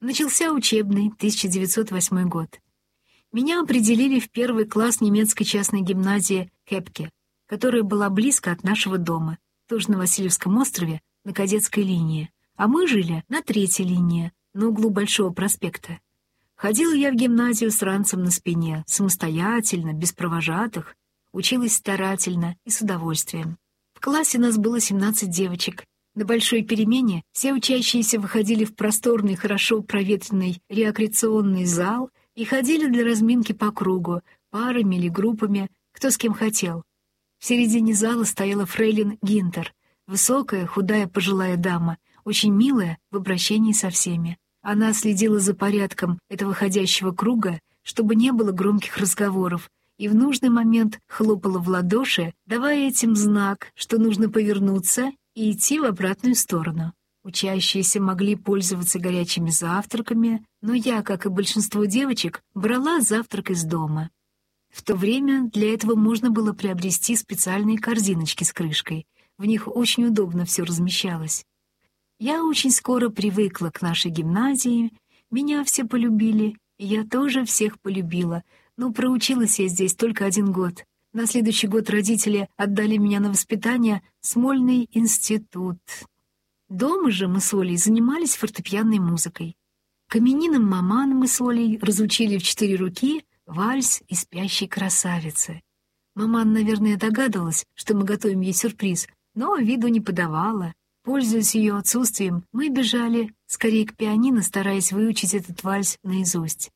Начался учебный 1908 год. Меня определили в первый класс немецкой частной гимназии Кепке, которая была близко от нашего дома, тоже на Васильевском острове, на Кадетской линии, а мы жили на третьей линии, на углу Большого проспекта. Ходила я в гимназию с ранцем на спине, самостоятельно, без провожатых, училась старательно и с удовольствием. В классе нас было 17 девочек. На большой перемене все учащиеся выходили в просторный, хорошо проветренный рекреационный зал и ходили для разминки по кругу, парами или группами, кто с кем хотел. В середине зала стояла фрейлин Гинтер, высокая, худая пожилая дама, очень милая в обращении со всеми. Она следила за порядком этого ходящего круга, чтобы не было громких разговоров, и в нужный момент хлопала в ладоши, давая этим знак, что нужно повернуться и идти в обратную сторону. Учащиеся могли пользоваться горячими завтраками, но я, как и большинство девочек, брала завтрак из дома. В то время для этого можно было приобрести специальные корзиночки с крышкой. В них очень удобно все размещалось. Я очень скоро привыкла к нашей гимназии, меня все полюбили, и я тоже всех полюбила, но проучилась я здесь только 1 год. На следующий год родители отдали меня на воспитание в Смольный институт. Дома же мы с Олей занимались фортепианной музыкой. К именинам маман мы с Олей разучили в 4 руки вальс и спящей красавицы. Маман, наверное, догадывалась, что мы готовим ей сюрприз, но виду не подавала. Пользуясь ее отсутствием, мы бежали скорее к пианино, стараясь выучить этот вальс наизусть.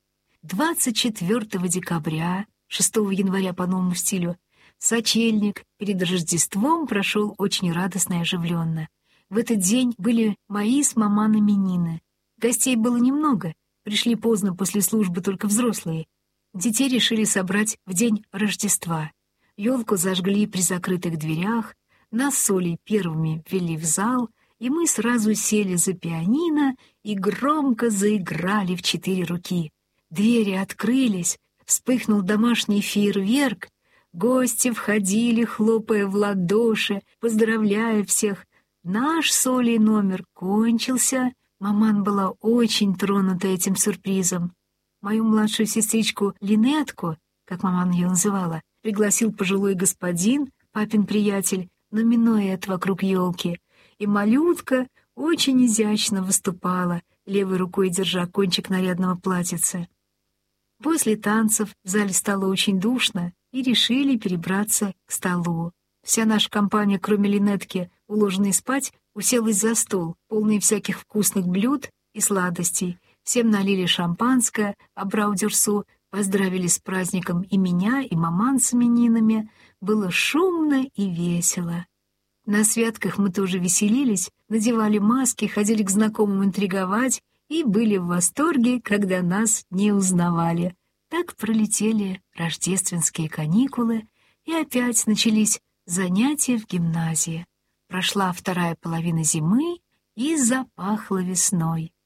24 декабря, 6 января по новому стилю, сочельник перед Рождеством прошел очень радостно и оживленно. В этот день были мои с маман именины. Гостей было немного, пришли поздно после службы только взрослые. Детей решили собрать в день Рождества. Елку зажгли при закрытых дверях, нас с Олей первыми ввели в зал, и мы сразу сели за пианино и громко заиграли в 4 руки. Двери открылись, вспыхнул домашний фейерверк, гости входили, хлопая в ладоши, поздравляя всех. Наш с Олей номер кончился, маман была очень тронута этим сюрпризом. Мою младшую сестричку Линетку, как маман ее называла, пригласил пожилой господин, папин приятель, на минуэт вокруг елки, и малютка очень изящно выступала, левой рукой держа кончик нарядного платьица. После танцев в зале стало очень душно, и решили перебраться к столу. Вся наша компания, кроме Линетки, уложенной спать, уселась за стол, полный всяких вкусных блюд и сладостей. Всем налили шампанское, а Браудерсу поздравили с праздником и меня, и маман с именинами. Было шумно и весело. На святках мы тоже веселились, надевали маски, ходили к знакомым интриговать и были в восторге, когда нас не узнавали. Так пролетели рождественские каникулы, и опять начались занятия в гимназии. Прошла вторая половина зимы, и запахло весной.